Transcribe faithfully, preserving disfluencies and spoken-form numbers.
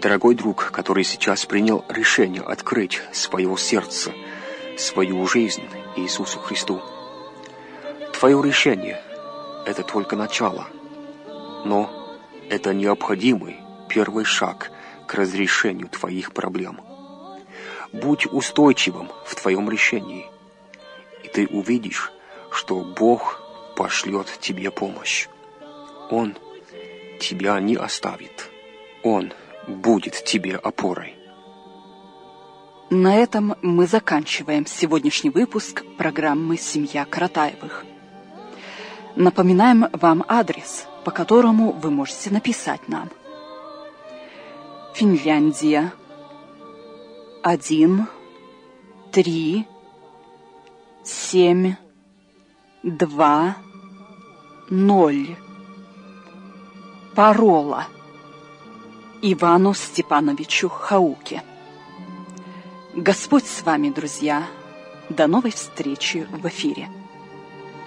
Дорогой друг, который сейчас принял решение открыть свое сердце, свою жизнь Иисусу Христу. Твое решение – это только начало, но это необходимый первый шаг к разрешению твоих проблем. Будь устойчивым в твоем решении, и ты увидишь, что Бог пошлет тебе помощь. Он тебя не оставит. Он будет тебе опорой. На этом мы заканчиваем сегодняшний выпуск программы «Семья Каратаевых». Напоминаем вам адрес, по которому вы можете написать нам. Финляндия, один, три, семь, два, ноль. Парола. Ивану Степановичу Хауке. Господь с вами, друзья. До новой встречи в эфире.